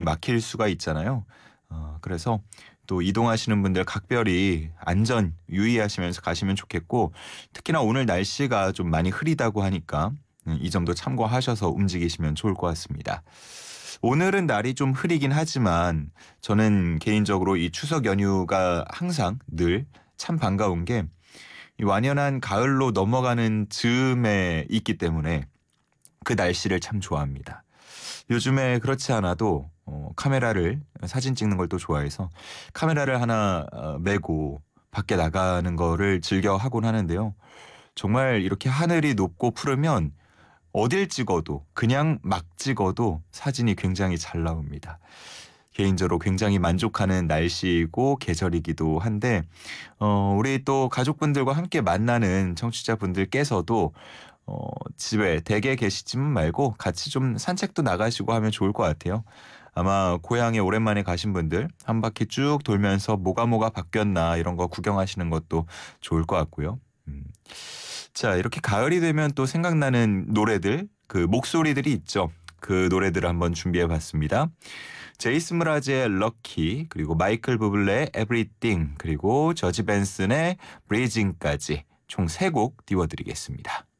막힐 수가 있잖아요. 그래서 또 이동하시는 분들 각별히 안전 유의하시면서 가시면 좋겠고, 특히나 오늘 날씨가 좀 많이 흐리다고 하니까 이 점도 참고하셔서 움직이시면 좋을 것 같습니다. 오늘은 날이 좀 흐리긴 하지만 저는 개인적으로 이 추석 연휴가 항상 늘 참 반가운 게 이 완연한 가을로 넘어가는 즈음에 있기 때문에 그 날씨를 참 좋아합니다. 요즘에 그렇지 않아도 카메라를 사진 찍는 걸 또 좋아해서 카메라를 하나 메고 밖에 나가는 거를 즐겨 하곤 하는데요. 정말 이렇게 하늘이 높고 푸르면 어딜 찍어도 그냥 막 찍어도 사진이 굉장히 잘 나옵니다. 개인적으로 굉장히 만족하는 날씨이고 계절이기도 한데 우리 또 가족분들과 함께 만나는 청취자분들께서도 집에 댁에 계시지만 말고 같이 좀 산책도 나가시고 하면 좋을 것 같아요. 아마 고향에 오랜만에 가신 분들 한 바퀴 쭉 돌면서 뭐가 바뀌었나 이런 거 구경하시는 것도 좋을 것 같고요. 자, 이렇게 가을이 되면 또 생각나는 노래들, 그 목소리들이 있죠. 그 노래들을 한번 준비해 봤습니다. 제이슨 무라즈의 럭키, 그리고 마이클 부블레의 에브리띵, 그리고 저지 벤슨의 브리징까지 총 3곡 띄워드리겠습니다.